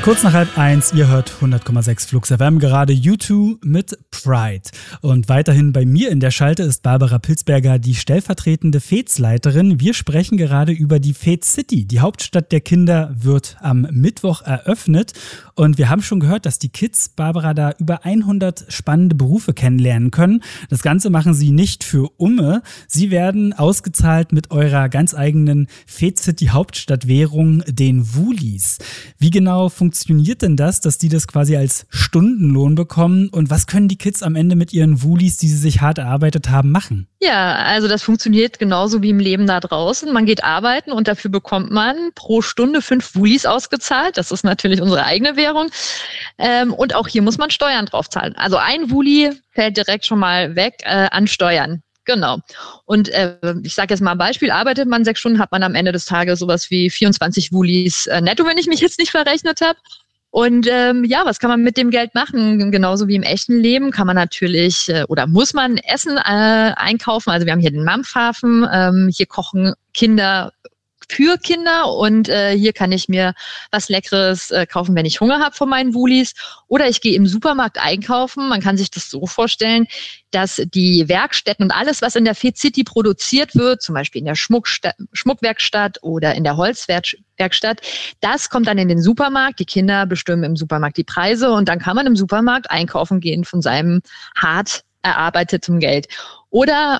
Kurz nach 12:30, ihr hört 100,6 Flux FM, gerade U2 mit Pride. Und weiterhin bei mir in der Schalte ist Barbara Pilzberger, die stellvertretende FEZ-Leiterin. Wir sprechen gerade über die FEZ City. Die Hauptstadt der Kinder wird am Mittwoch eröffnet. Und wir haben schon gehört, dass die Kids, Barbara, da über 100 spannende Berufe kennenlernen können. Das Ganze machen sie nicht für Umme. Sie werden ausgezahlt mit eurer ganz eigenen FEZ City Hauptstadtwährung, den Wulis. Wie genau funktioniert denn das, dass die das quasi als Stundenlohn bekommen? Und was können die Kids am Ende mit ihren Wulis, die sie sich hart erarbeitet haben, machen? Ja, also das funktioniert genauso wie im Leben da draußen. Man geht arbeiten und dafür bekommt man pro Stunde 5 Wulis ausgezahlt. Das ist natürlich unsere eigene Währung. Und auch hier muss man Steuern drauf zahlen. Also ein Wuli fällt direkt schon mal weg an Steuern. Genau. Und ich sage jetzt mal ein Beispiel, arbeitet man 6 Stunden, hat man am Ende des Tages sowas wie 24 Wulis netto, wenn ich mich jetzt nicht verrechnet habe. Und was kann man mit dem Geld machen? Genauso wie im echten Leben kann man natürlich oder muss man Essen einkaufen. Also wir haben hier den Mampfhafen, hier kochen Kinder für Kinder und hier kann ich mir was Leckeres kaufen, wenn ich Hunger habe von meinen Wulis. Oder ich gehe im Supermarkt einkaufen. Man kann sich das so vorstellen, dass die Werkstätten und alles, was in der FEZ City produziert wird, zum Beispiel in der Schmuckwerkstatt oder in der Holzwerkstatt, das kommt dann in den Supermarkt. Die Kinder bestimmen im Supermarkt die Preise und dann kann man im Supermarkt einkaufen gehen von seinem hart erarbeiteten Geld. Oder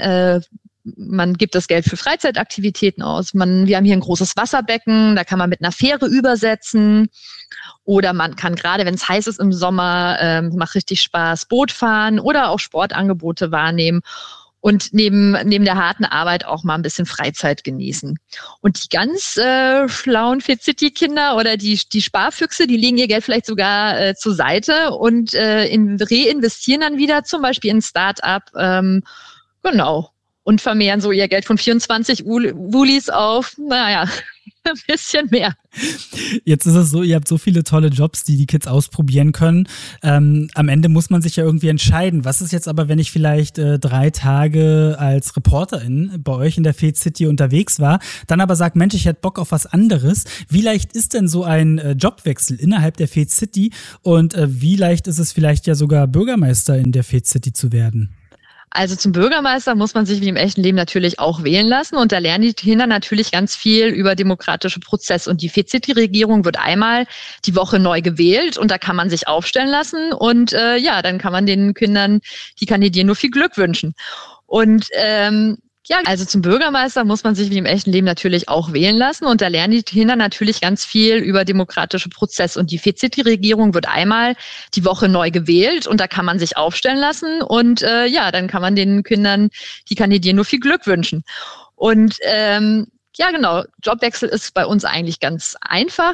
man gibt das Geld für Freizeitaktivitäten aus. Wir haben hier ein großes Wasserbecken, da kann man mit einer Fähre übersetzen. Oder man kann gerade, wenn es heiß ist im Sommer, macht richtig Spaß, Boot fahren oder auch Sportangebote wahrnehmen und neben der harten Arbeit auch mal ein bisschen Freizeit genießen. Und die ganz schlauen FEZ City-Kinder oder die Sparfüchse, die legen ihr Geld vielleicht sogar zur Seite und reinvestieren dann wieder zum Beispiel in ein Start-up. Genau. Und vermehren so ihr Geld von 24 Wulis auf, ein bisschen mehr. Jetzt ist es so, ihr habt so viele tolle Jobs, die Kids ausprobieren können. Am Ende muss man sich ja irgendwie entscheiden. Was ist jetzt aber, wenn ich vielleicht 3 Tage als Reporterin bei euch in der FEZ City unterwegs war, dann aber sage, Mensch, ich hätte Bock auf was anderes. Wie leicht ist denn so ein Jobwechsel innerhalb der FEZ City und wie leicht ist es vielleicht ja sogar Bürgermeister in der FEZ City zu werden? Also zum Bürgermeister muss man sich wie im echten Leben natürlich auch wählen lassen und da lernen die Kinder natürlich ganz viel über demokratische Prozesse und die FEZ City-Regierung wird einmal die Woche neu gewählt und da kann man sich aufstellen lassen und dann kann man den Kindern, die kandidieren, nur viel Glück wünschen. Und also zum Bürgermeister muss man sich wie im echten Leben natürlich auch wählen lassen und da lernen die Kinder natürlich ganz viel über demokratische Prozesse und die FEZ City-Regierung wird einmal die Woche neu gewählt und da kann man sich aufstellen lassen und dann kann man den Kindern, die kandidieren, nur viel Glück wünschen. Und Jobwechsel ist bei uns eigentlich ganz einfach.